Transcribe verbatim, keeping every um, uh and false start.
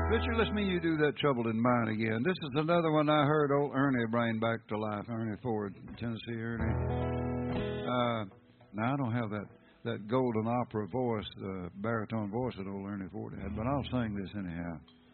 Richard, let's me you do that Troubled in Mind again. This is another one I heard old Ernie bring back to life. Ernie Ford, Tennessee Ernie. Uh, now, I don't have that, that golden opera voice, uh, baritone voice that old Ernie Ford had, but I'll sing this anyhow.